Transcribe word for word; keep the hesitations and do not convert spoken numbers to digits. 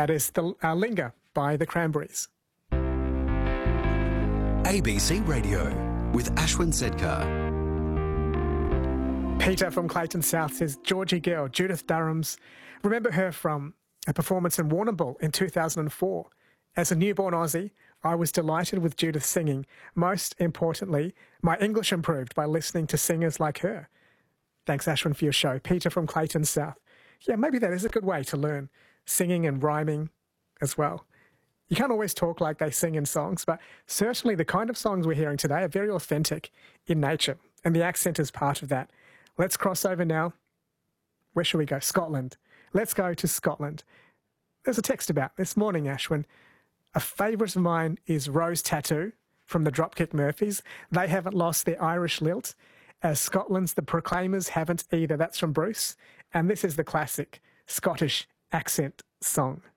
That is the uh, Linger by the Cranberries. A B C Radio with Ashwin Sedkar. Peter from Clayton South says, Georgie Girl, Judith Durham's. Remember her from a performance in Warrnambool in two thousand four. As a newborn Aussie, I was delighted with Judith singing. Most importantly, my English improved by listening to singers like her. Thanks, Ashwin, for your show. Peter from Clayton South. Yeah, maybe that is a good way to learn singing and rhyming as well. You can't always talk like they sing in songs, but certainly the kind of songs we're hearing today are very authentic in nature, and the accent is part of that. Let's cross over now. Where shall we go? Scotland. Let's go to Scotland. There's a text about this morning, Ashwin. A favourite of mine is Rose Tattoo from the Dropkick Murphys. They haven't lost their Irish lilt, as Scotland's The Proclaimers haven't either. That's from Bruce. And this is the classic Scottish accent song.